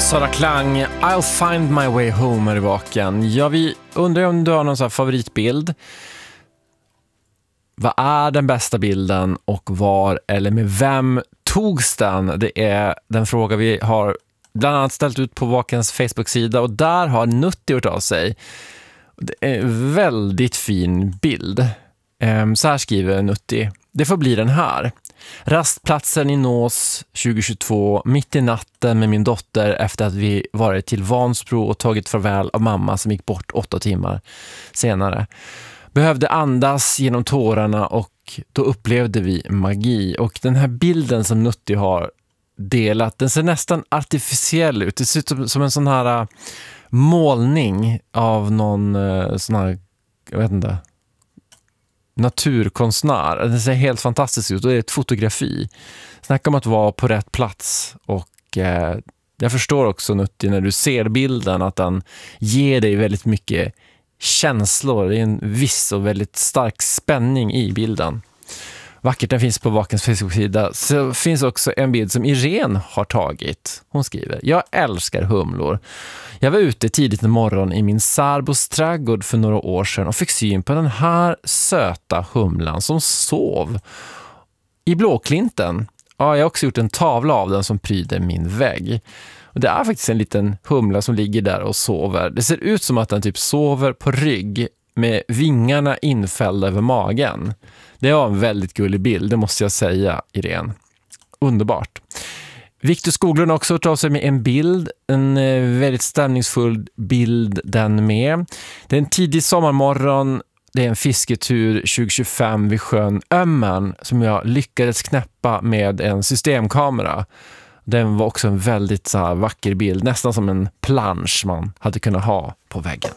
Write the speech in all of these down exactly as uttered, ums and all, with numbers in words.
Sara Klang, I'll find my way home är i vaken. Ja, vi undrar om du har någon sån här favoritbild. Vad är den bästa bilden och var eller med vem togs den? Det är den fråga vi har bland annat ställt ut på Vakens Facebook-sida, och där har Nutti gjort av sig. Det är en väldigt fin bild. Så här skriver Nutti: det får bli den här. Rastplatsen i Nås tjugohundratjugotvå, mitt i natten med min dotter efter att vi varit till Vansbro och tagit farväl av mamma som gick bort åtta timmar senare. Behövde andas genom tårarna och då upplevde vi magi. Och den här bilden som Nutti har delat, den ser nästan artificiell ut. Det ser ut som en sån här målning av någon sån här, jag vet inte, naturkonstnär. Den ser helt fantastisk ut och det är ett fotografi. Snacka om att vara på rätt plats. Och eh, jag förstår också, Nutti, när du ser bilden att den ger dig väldigt mycket känslor. Det är en viss och väldigt stark spänning i bilden. Vackert, den finns på Vakens Facebook-sida. Så finns också en bild som Irene har tagit. Hon skriver: jag älskar humlor. Jag var ute tidigt en morgon i min särbos trädgård för några år sedan och fick syn på den här söta humlan som sov i blåklinten. Ja, jag har också gjort en tavla av den som pryder min vägg. Och det är faktiskt en liten humla som ligger där och sover. Det ser ut som att den typ sover på rygg med vingarna infällda över magen. Det var en väldigt gullig bild, det måste jag säga, Irene. Underbart. Victor Skoglund har också hört av sig med en bild, en väldigt stämningsfull bild den med. Det är en tidig sommarmorgon, det är en fisketur tjugohundratjugofem vid sjön Ömmen som jag lyckades knäppa med en systemkamera. Den var också en väldigt så här vacker bild, nästan som en plansch man hade kunnat ha på väggen.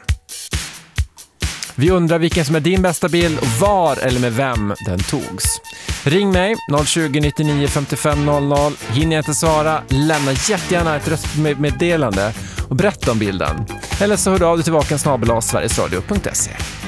Vi undrar vilken som är din bästa bild och var eller med vem den togs. Ring mig noll tjugo, nittionio, femtiofem noll noll. Hinner jag inte svara, lämna jättegärna ett röstmeddelande och berätta om bilden. Eller så hör du av dig till vaken snabel-a sverigesradio punkt se.